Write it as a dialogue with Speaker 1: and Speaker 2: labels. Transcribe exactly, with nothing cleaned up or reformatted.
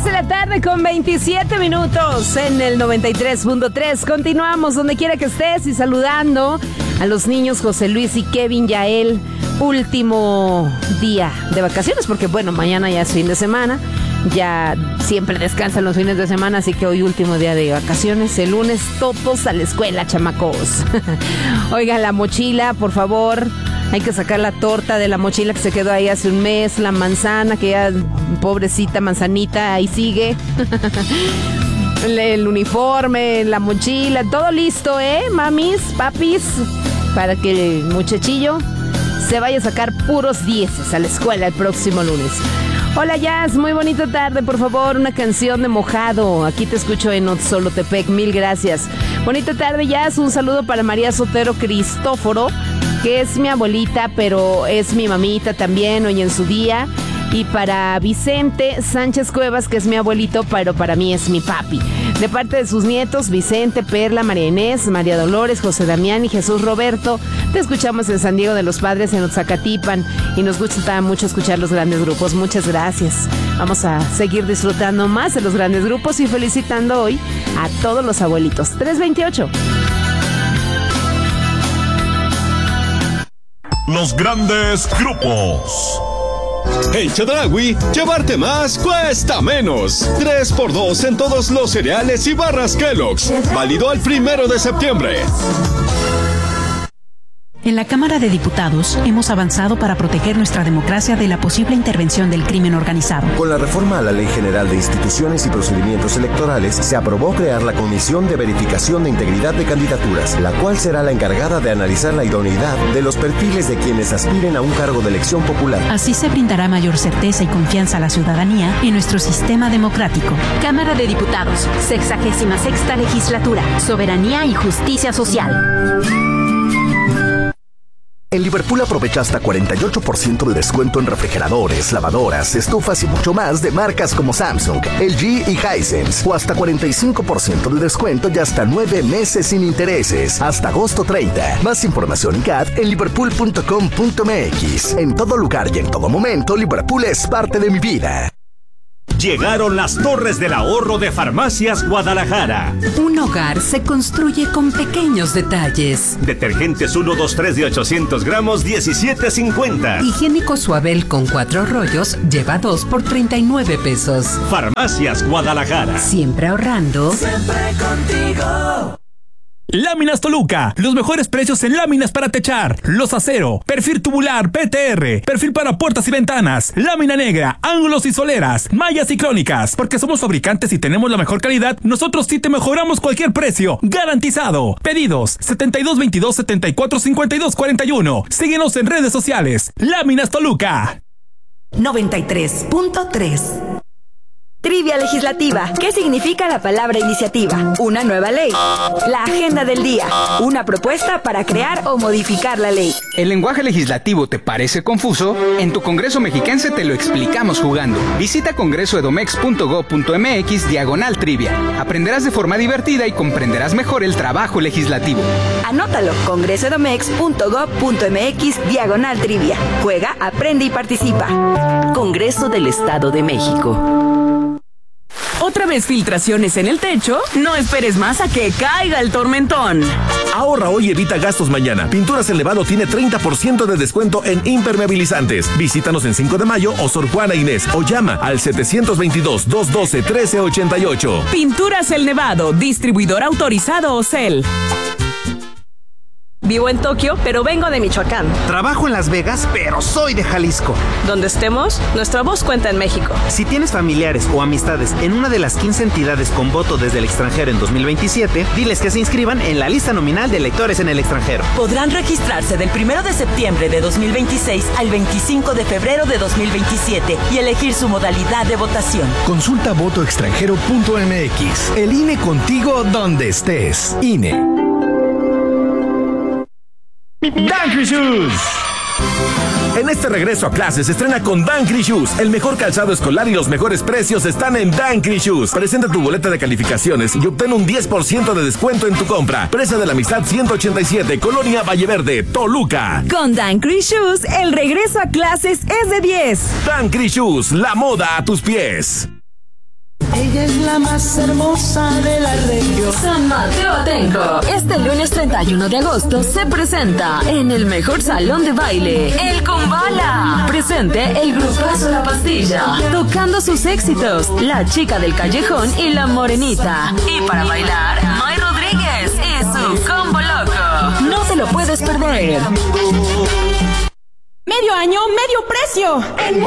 Speaker 1: tres de la tarde con veintisiete minutos en el noventa y tres punto tres. Continuamos donde quiera que estés y saludando a los niños José Luis y Kevin Yael. Último día de vacaciones porque bueno, mañana ya es fin de semana. Ya siempre descansan los fines de semana, así que hoy último día de vacaciones. El lunes todos a la escuela, chamacos. Oigan, la mochila, por favor. Hay que sacar la torta de la mochila que se quedó ahí hace un mes. La manzana, que ya, pobrecita manzanita, ahí sigue. El uniforme, la mochila, todo listo, ¿eh? Mamis, papis, para que el muchachillo se vaya a sacar puros dieces a la escuela el próximo lunes. Hola Jazz, muy bonita tarde, por favor, una canción de Mojado. Aquí te escucho en Otzolotepec, mil gracias. Bonita tarde Jazz, un saludo para María Sotero Cristóforo, que es mi abuelita, pero es mi mamita también, hoy en su día. Y para Vicente Sánchez Cuevas, que es mi abuelito, pero para mí es mi papi. De parte de sus nietos, Vicente, Perla, María Inés, María Dolores, José Damián y Jesús Roberto. Te escuchamos en San Diego de los Padres, en Oaxacatipan. Y nos gusta mucho escuchar los grandes grupos. Muchas gracias. Vamos a seguir disfrutando más de los grandes grupos y felicitando hoy a todos los abuelitos. tres veintiocho.
Speaker 2: Los grandes grupos.
Speaker 3: En Chedraui, llevarte más cuesta menos. tres por dos en todos los cereales y barras Kellogg's. Válido al primero de septiembre.
Speaker 4: En la Cámara de Diputados hemos avanzado para proteger nuestra democracia de la posible intervención del crimen organizado.
Speaker 5: Con la reforma a la Ley General de Instituciones y Procedimientos Electorales, se aprobó crear la Comisión de Verificación de Integridad de Candidaturas, la cual será la encargada de analizar la idoneidad de los perfiles de quienes aspiren a un cargo de elección popular.
Speaker 4: Así se brindará mayor certeza y confianza a la ciudadanía en nuestro sistema democrático.
Speaker 6: Cámara de Diputados, sexagésima sexta legislatura, soberanía y justicia social.
Speaker 7: En Liverpool aprovecha hasta cuarenta y ocho por ciento de descuento en refrigeradores, lavadoras, estufas y mucho más de marcas como Samsung, L G y Hisense. O hasta cuarenta y cinco por ciento de descuento y hasta nueve meses sin intereses. Hasta agosto treinta. Más información en C A D en liverpool punto com punto m x. En todo lugar y en todo momento, Liverpool es parte de mi vida.
Speaker 8: Llegaron las Torres del Ahorro de Farmacias Guadalajara.
Speaker 9: Un hogar se construye con pequeños detalles.
Speaker 8: Detergentes uno, dos, tres de ochocientos gramos, diecisiete cincuenta.
Speaker 9: Higiénico Suabel con cuatro rollos, lleva dos por treinta y nueve pesos.
Speaker 8: Farmacias Guadalajara.
Speaker 9: Siempre ahorrando.
Speaker 10: Siempre contigo.
Speaker 11: Láminas Toluca, los mejores precios en láminas para techar, los acero, perfil tubular, P T R, perfil para puertas y ventanas, lámina negra, ángulos y soleras, mallas y crónicas. Porque somos fabricantes y tenemos la mejor calidad, nosotros sí te mejoramos cualquier precio, garantizado. Pedidos setenta y dos veintidós, setenta y cuatro cincuenta y dos cuarenta y uno. Síguenos en redes sociales. Láminas Toluca.
Speaker 12: noventa y tres punto tres. Trivia legislativa. ¿Qué significa la palabra iniciativa? Una nueva ley. La agenda del día. Una propuesta para crear o modificar la ley.
Speaker 13: ¿El lenguaje legislativo te parece confuso? En tu Congreso Mexiquense te lo explicamos jugando. Visita congreso edomex punto gob punto m x diagonal trivia. Aprenderás de forma divertida y comprenderás mejor el trabajo legislativo.
Speaker 12: Anótalo. congreso edomex punto gob punto m x diagonal trivia. Juega, aprende y participa.
Speaker 14: Congreso del Estado de México. ¿Otra vez filtraciones en el techo? No esperes más a que caiga el tormentón.
Speaker 15: Ahorra hoy y evita gastos mañana. Pinturas El Nevado tiene treinta por ciento de descuento en impermeabilizantes. Visítanos en cinco de mayo o Sor Juana Inés o llama al setecientos veintidós, doscientos doce, trece ochenta y ocho.
Speaker 14: Pinturas El Nevado, distribuidor autorizado Ocel.
Speaker 16: Vivo en Tokio, pero vengo de Michoacán.
Speaker 17: Trabajo en Las Vegas, pero soy de Jalisco.
Speaker 16: Donde estemos, nuestra voz cuenta en México.
Speaker 17: Si tienes familiares o amistades en una de las quince entidades con voto desde el extranjero en dos mil veintisiete, diles que se inscriban en la lista nominal de electores en el extranjero.
Speaker 14: Podrán registrarse del primero de septiembre de dos mil veintiséis al veinticinco de febrero de dos mil veintisiete y elegir su modalidad de votación.
Speaker 18: Consulta voto extranjero punto m x. El I N E contigo donde estés. I N E.
Speaker 15: Dancry Shoes. En este regreso a clases, estrena con Dancry Shoes. El mejor calzado escolar y los mejores precios están en Dancry Shoes. Presenta tu boleta de calificaciones y obtén un diez por ciento de descuento en tu compra. Presa de la Amistad ciento ochenta y siete, Colonia Valleverde, Toluca.
Speaker 1: Con Dancry Shoes, el regreso a clases es de diez.
Speaker 15: Dancry Shoes, la moda a tus pies.
Speaker 10: Ella es la más hermosa de la región.
Speaker 14: San Mateo Atenco. Este lunes treinta y uno de agosto se presenta en el mejor salón de baile, el Kumbala. Presente el grupazo La Pastilla, tocando sus éxitos, La Chica del Callejón y La Morenita. Y para bailar, May Rodríguez y su Combo Loco. No te lo puedes perder.
Speaker 19: Medio año, medio precio.